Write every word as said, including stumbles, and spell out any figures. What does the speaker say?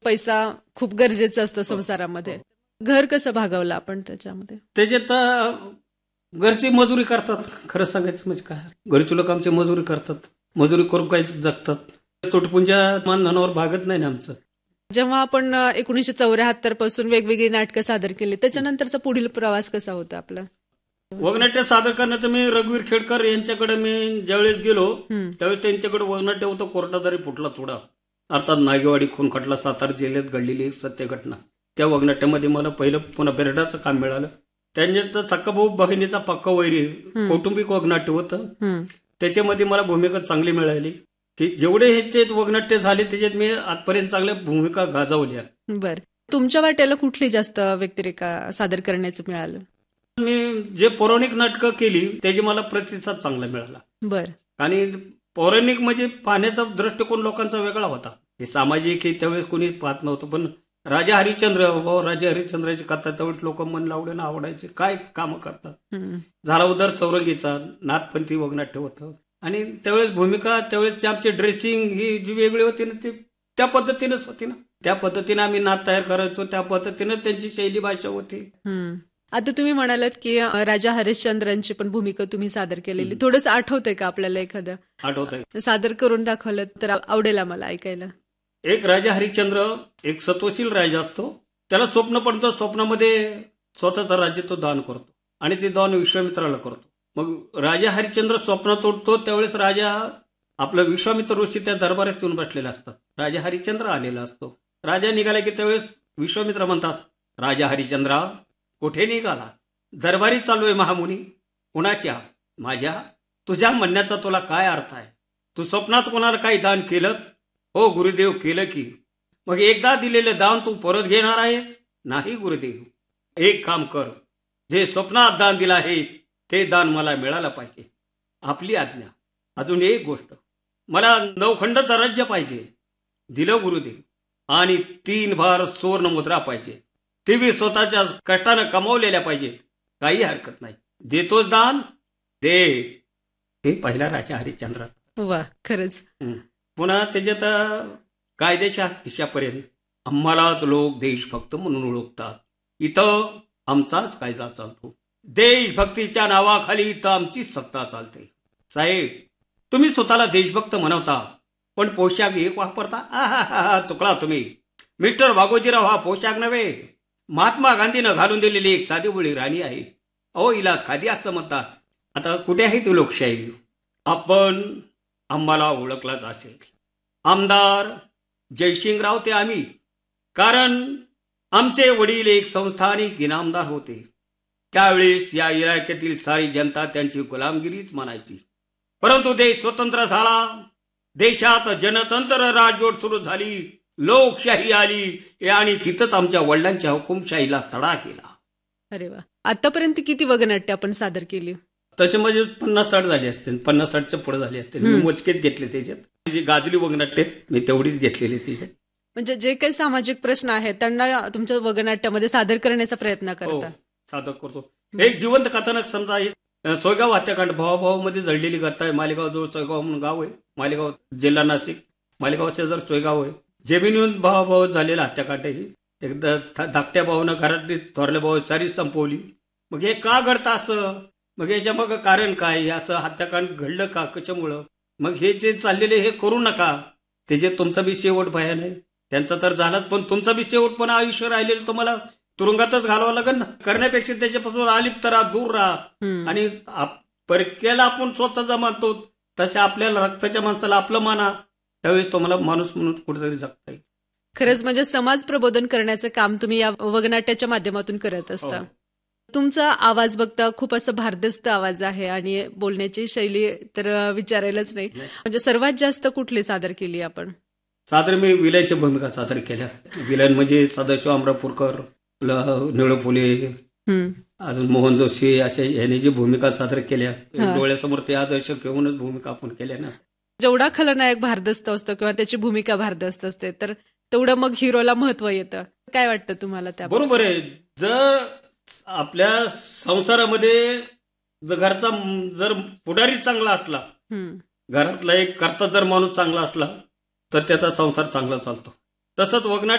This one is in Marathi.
पैसा खूप गरजेचा असतो संसारामध्ये. घर कसं भागवलं आपण त्याच्यामध्ये? त्याच्यात घरची मजुरी करतात. खरं सांगायचं म्हणजे काय, घरची लोक आमची मजुरी करतात, मजुरी करून काही जगतात. तुटपुंच्या मानधनावर भागत नाही ना आमचं. जेव्हा आपण एकोणीसशे चौऱ्याहत्तर पासून वेगवेगळी नाटकं सादर केली, त्याच्यानंतरचा पुढील प्रवास कसा होता आपला? वगनाट्य सादर करण्याचं मी रघुवीर खेडकर यांच्याकडे मी ज्यावेळेस गेलो त्यावेळेस त्यांच्याकडे वगनाट्य होतं कोर्टादारी फुटला थोडा, अर्थात नागेवाडी खून खटला सातारा जिल्ह्यात घडलेली एक सत्य घटना. त्या वगनाट्यामध्ये मला पहिलं पुन्हा बेरडाचं काम मिळालं. त्यांच्यात सक्काभाऊ बहिणीचा पक्का वैरी कौटुंबिक वगनाट्य होतं. त्याच्यामध्ये मला भूमिका चांगली मिळाली की जेवढे ह्याचे वगनाट्य झाले त्याच्यात मी आजपर्यंत चांगल्या भूमिका गाजवल्या. बर, तुमच्या वाट्याला कुठली जास्त व्यक्तिरेखा सादर करण्याचं मिळालं? मी जे पौराणिक नाटकं केली त्याची मला प्रतिसाद चांगला मिळाला. बर, आणि पौराणिक म्हणजे पाहण्याचा दृष्टिकोन लोकांचा वेगळा होता. हे सामाजिक हे त्यावेळेस कोणी पाहत नव्हतं, पण राजा हरिश्चंद्र राजा हरिश्चंद्राची कथा त्यावेळेस लोक मन लावण्यानं आवडायचे, काय काम करतात. झाला उदर चौरंगीचा नाथपंथी वगनाट्य होतं. आणि त्यावेळेस भूमिका त्यावेळेस आमची ड्रेसिंग ही जी वेगळी होती ना ती त्या पद्धतीनंच होती ना, त्या पद्धतीने आम्ही नाथ तयार करायचो, त्या पद्धतीनं त्यांची शैली भाषा होती. आता तुम्ही म्हणालात की राजा हरिश्चंद्रांची पण भूमिका तुम्ही सादर केलेली, थोडंस आठवतंय का आपल्याला? एखादं आठवतंय, सादर करून दाखवलं तर आवडेल आम्हाला ऐकायला. एक राजा हरिश्चंद्र एक सत्वशील राजा असतो. त्याला स्वप्न पडतं, स्वप्नामध्ये स्वतःचं राज्य तो दान करतो आणि ते दान विश्वामित्राला करतो. मग राजा हरिश्चंद्र स्वप्नात उठतो त्यावेळेस राजा आपलं विश्वामित्र ऋषी त्या दरबारात येऊन बसलेला असतात. राजा हरिश्चंद्र आलेला असतो. राजा निघाला की त्यावेळेस विश्वामित्र म्हणतात, राजा हरिश्चंद्रा कुठे निघाला? दरबारी चालू आहे महामुनी. कुणाच्या? माझ्या. तुझ्या म्हणण्याचा तुला काय अर्थ आहे? तू स्वप्नात कोणाला काही दान केलं? हो गुरुदेव, केलं की. मग एकदा दिलेलं दान तू परत घेणार आहे? नाही गुरुदेव. एक काम कर, जे स्वप्नात दान दिलं आहे ते दान मला मिळालं पाहिजे. आपली आज्ञा. अजून एक गोष्ट, मला नवखंडाचं राज्य पाहिजे. दिलं गुरुदेव. आणि तीन भार सुवर्ण मुद्रा पाहिजे, ते बी स्वतःच्या कष्टानं कमावलेल्या पाहिजेत. काही हरकत नाही, देतोच दान, दे. हे पहिला राजा हरिश्चंद्र. वा, खरंच. पुन्हा त्याच्यात कायद्याच्या खिशापर्यंत आम्हालाच लोक देशभक्त म्हणून ओळखतात. इथं आमचाच कायदा चालतो. देशभक्तीच्या नावाखाली इथं आमची सत्ता चालते. साहेब, तुम्ही स्वतःला देशभक्त म्हणवता पण पोशाख एक वापरता. आहा, चुकला तुम्ही. मिस्टर वाघोजीराव हा पोशाख नव्हे, महात्मा गांधीनं घालून दिलेली एक साधी बोळी राणी आहे. अहो, इलाज खादी असं म्हणतात. आता कुठे आहे ती लोकशाही? आपण आम्हाला ओळखलाच असेल. आमदार जयसिंगराव ते आम्ही, कारण आमचे वडील एक संस्थानिक इनामदार होते. त्यावेळेस या इलाक्यातील सारी जनता त्यांची गुलामगिरीच म्हणायची. परंतु देश स्वतंत्र झाला, देशात जनतंत्र राजवट सुरू झाली, लोकशाही आली आणि तिथंच आमच्या वडिलांच्या हुकुमशाहीला तडा केला. अरे वा, आतापर्यंत किती वगनाट्य आपण सादर केली? तसे म्हणजे पन्नास साठ झाले असतील, पन्नास साठच्या पुढे झाले असतील. मी मोजकेच घेतले त्याच्यात. जी गाजली वगनाट्य मी तेवढीच घेतलेली त्याच्यात. म्हणजे जे काही सामाजिक प्रश्न आहेत त्यांना तुमच्या वगनाट्यामध्ये सादर करण्याचा प्रयत्न करता? सादर करतो. एक जिवंत कथानक समजा सोयगाव हत्याकांड भावाभावामध्ये जळलेली कथा आहे. मालेगाव जवळ सोयगाव म्हणून गाव आहे. मालेगाव जिल्हा नाशिक. मालेगाव शेजार सोयगाव आहे. जमिनीहून भावाभाव झालेला हत्याकांड आहे. एकदा धाकट्या भावानं घरातली थोरल्या भाऊ सारी संपवली. मग हे का घडतं असं? मग याच्या मग कारण काय? असं हत्याकांड घडलं का? कशामुळं? मग हे जे चाललेले हे करू नका. त्याचे तुमचा बी शेवट भयान आहे. त्यांचा तर झालाच, पण तुमचा बी शेवट पण आयुष्य राहिलेलं तुम्हाला तुरुंगातच घालावं लागेल ना. करण्यापेक्षा त्याच्यापासून अलिप्त राहा, दूर राहा. आणि परक्याला आपण स्वतःचा मानतो तसे आपल्याला रक्ताच्या माणसाला आपलं माना. त्यावेळेस तुम्हाला माणूस म्हणून कुठेतरी जगता येईल. खरंच म्हणजे समाज प्रबोधन करण्याचं काम तुम्ही या वगनाट्याच्या माध्यमातून करत असता. तुमचा आवाज बघता खूप असं भारदस्त आवाज आहे आणि बोलण्याची शैली तर विचारायलाच नाही. म्हणजे सर्वात जास्त कुठली सादर केली आपण? सादर मी विलनच्या भूमिका सादर केल्या. विलन म्हणजे सदाशिव अमरापूरकर, निळू फुले, अजून मोहन जोशी, अशा यांनी जी भूमिका सादर केल्या डोळ्यासमोर ते आदर्श घेऊनच भूमिका आपण केल्या ना. जेवढा खलनायक भारदस्त असतो किंवा त्याची भूमिका भारदस्त असते तर तेवढं मग हिरोला महत्व येतं. काय वाटतं तुम्हाला त्या? बरोबर आहे. जर आपल्या संसारामध्ये जर घरचा जर पुढारी चांगला असला, घरातला एक कर्ता जर माणूस चांगला असला तर त्याचा संसार चांगला चालतो. तसंच वगनाट्य